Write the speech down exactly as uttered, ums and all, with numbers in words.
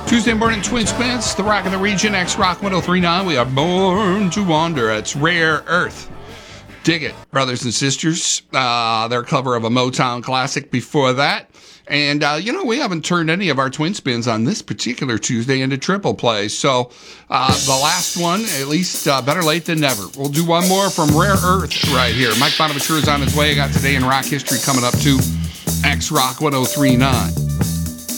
Tuesday morning Twin Spins, the Rock of the Region, X-Rock one oh three point nine. We are born to wander. It's Rare Earth. Dig it, brothers and sisters. Uh, their cover of a Motown classic before that. And, uh, you know, we haven't turned any of our Twin Spins on this particular Tuesday into triple plays. So uh, the last one, at least uh, better late than never. We'll do one more from Rare Earth right here. Mike Bonaventure is on his way. I got Today in Rock History coming up to X-Rock one oh three point nine.